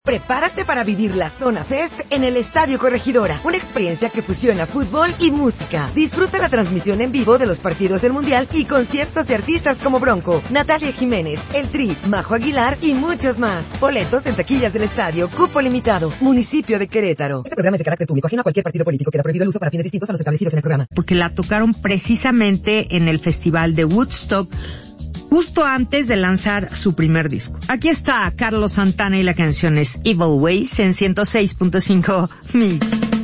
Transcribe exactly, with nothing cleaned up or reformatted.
Prepárate para vivir la Zona Fest en el Estadio Corregidora, una experiencia que fusiona fútbol y música. Disfruta la transmisión en vivo de los partidos del Mundial y conciertos de artistas como Bronco, Natalia Jiménez, El Tri, Majo Aguilar y muchos más. Boletos en taquillas del estadio, cupo limitado, municipio de Querétaro. Este programa es de carácter público, ajeno a cualquier partido político. Queda prohibido el uso para fines distintos a los establecidos en el programa. Porque la tocaron precisamente en el Festival de Woodstock, justo antes de lanzar su primer disco. Aquí está Carlos Santana y la canción es Evil Ways en ciento seis punto cinco Mix.